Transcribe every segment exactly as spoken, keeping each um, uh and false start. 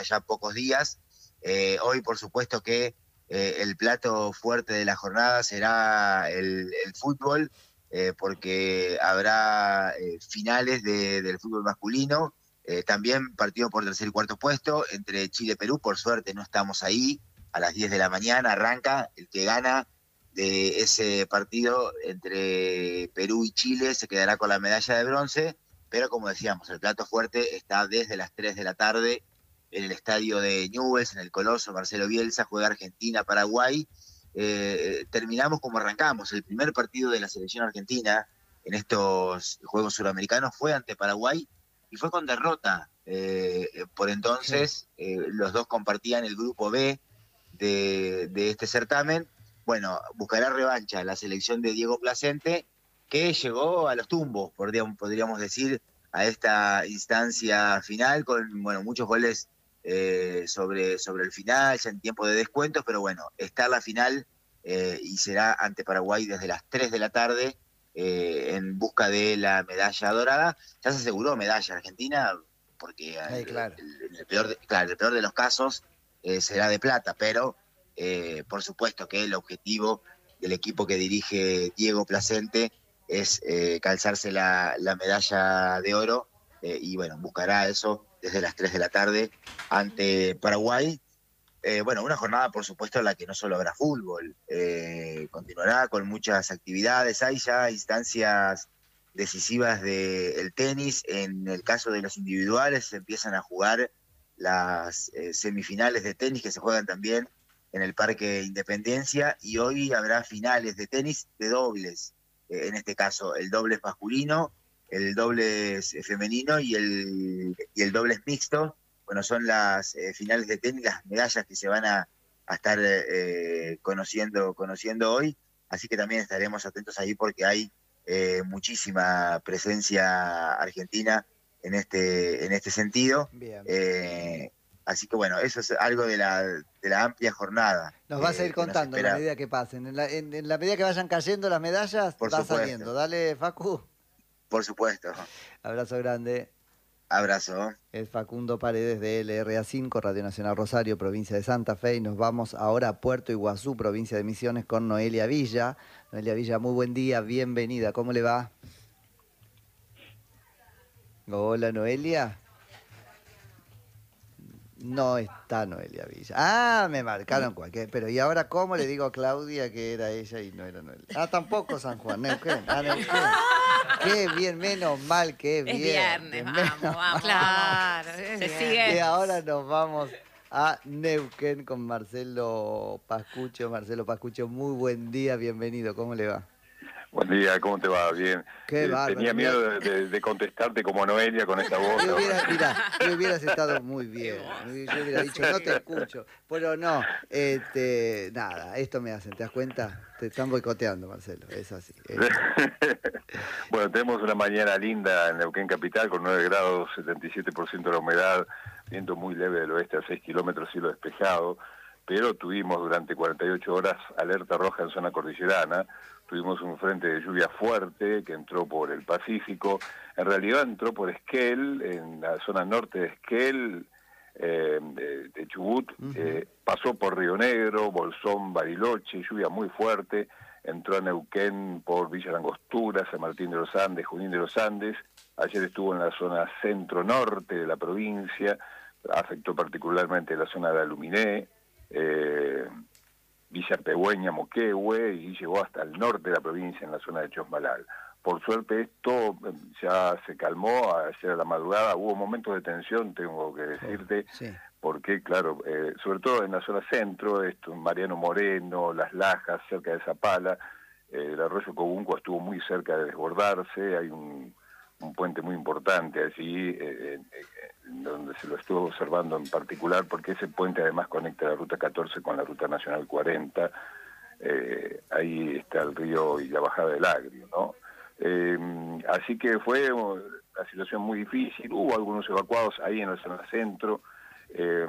ya pocos días. Eh, hoy, por supuesto que eh, el plato fuerte de la jornada será el, el fútbol, eh, porque habrá eh, finales de, del fútbol masculino, eh, también partido por tercer y cuarto puesto entre Chile y Perú. Por suerte no estamos ahí. A las diez de la mañana arranca. El que gana de ese partido entre Perú y Chile se quedará con la medalla de bronce, pero como decíamos, el plato fuerte está desde las tres de la tarde en el estadio de Newell's, en el Coloso. Marcelo Bielsa juega Argentina-Paraguay. Eh, terminamos como arrancamos. El primer partido de la selección argentina en estos Juegos Suramericanos fue ante Paraguay y fue con derrota. Eh, por entonces, eh, los dos compartían el grupo B de, de este certamen. Bueno, buscará revancha la selección de Diego Placente, que llegó a los tumbos, podríamos decir, a esta instancia final, con bueno, muchos goles eh, sobre, sobre el final, ya en tiempo de descuentos, pero bueno, está la final eh, y será ante Paraguay desde las tres de la tarde eh, en busca de la medalla dorada. Ya se aseguró medalla Argentina, porque sí, claro. el, el, el, peor de, claro, el peor de los casos eh, será de plata, pero eh, por supuesto que el objetivo del equipo que dirige Diego Placente es eh, calzarse la, la medalla de oro, eh, y bueno, buscará eso desde las tres de la tarde ante Paraguay. Eh, bueno, una jornada por supuesto en la que no solo habrá fútbol, eh, continuará con muchas actividades. Hay ya instancias decisivas del tenis. En el caso de los individuales se empiezan a jugar las eh, semifinales de tenis que se juegan también en el Parque Independencia, y hoy habrá finales de tenis de dobles. En este caso, el dobles masculino, el dobles femenino y el, y el dobles mixto. Bueno, son las eh, finales de tenis, las medallas que se van a, a estar eh, conociendo, conociendo hoy. Así que también estaremos atentos ahí porque hay eh, muchísima presencia argentina en este, en este sentido. Bien. Eh, así que bueno, eso es algo de la, de la amplia jornada. Nos vas a ir eh, contando en la medida que pasen. En la, en, en la medida que vayan cayendo las medallas, Por va supuesto. saliendo. Dale, Facu. Por supuesto. Abrazo grande. Abrazo. Es Facundo Paredes de L R A cinco, Radio Nacional Rosario, provincia de Santa Fe. Y nos vamos ahora a Puerto Iguazú, provincia de Misiones, con Noelia Villa. Noelia Villa, muy buen día, bienvenida. ¿Cómo le va? Hola, Noelia. No está Noelia Villa. Ah, me marcaron cualquier. Pero ¿y ahora cómo le digo a Claudia que era ella y no era Noelia? Ah, tampoco San Juan, Neuquén. Ah, Neuquén. Qué bien, menos mal que es, es bien. viernes, vamos, vamos, vamos. Claro, se sigue. Y ahora nos vamos a Neuquén con Marcelo Pascucho. Marcelo Pascucho, muy buen día, bienvenido. ¿Cómo le va? Buen día, ¿cómo te va? Bien. Qué eh, bárbaro. Tenía miedo de, de, de contestarte como Noelia con esta voz. Yo hubiera, mirá, yo hubieras estado muy bien. Yo hubiera dicho, no te escucho. Pero no, este, nada, esto me hacen, ¿te das cuenta? Te están boicoteando, Marcelo, es así. Es así. Bueno, tenemos una mañana linda en Neuquén Capital con nueve grados, setenta y siete por ciento de la humedad, viento muy leve del oeste a seis kilómetros, cielo despejado, pero tuvimos durante cuarenta y ocho horas alerta roja en zona cordillerana. Tuvimos un frente de lluvia fuerte que entró por el Pacífico. En realidad entró por Esquel, en la zona norte de Esquel, eh, de, de Chubut. Uh-huh. eh, pasó por Río Negro, Bolsón, Bariloche, lluvia muy fuerte. Entró a Neuquén por Villa Langostura, San Martín de los Andes, Junín de los Andes. Ayer estuvo en la zona centro-norte de la provincia. Afectó particularmente la zona de Aluminé. Eh, Villa Pegüeña, Moquehue, y llegó hasta el norte de la provincia, en la zona de Chosmalal. Por suerte esto ya se calmó ayer a la madrugada. Hubo momentos de tensión, tengo que decirte, sí, sí. porque claro, eh, sobre todo en la zona centro, esto, Mariano Moreno, Las Lajas, cerca de Zapala, eh, el arroyo Cobunco estuvo muy cerca de desbordarse. Hay un, un puente muy importante allí, eh, eh, donde se lo estuvo observando en particular, porque ese puente además conecta la ruta catorce con la ruta nacional cuarenta. Eh, ahí está el río y la bajada del Agrio, ¿no? Eh, así que fue una situación muy difícil. Hubo algunos evacuados ahí en la zona centro, eh,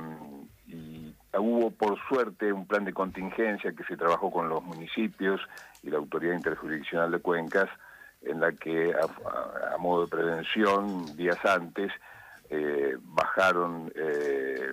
y hubo por suerte un plan de contingencia que se trabajó con los municipios y la Autoridad Interjurisdiccional de Cuencas, en la que a, a, a modo de prevención, días antes, eh, bajaron eh,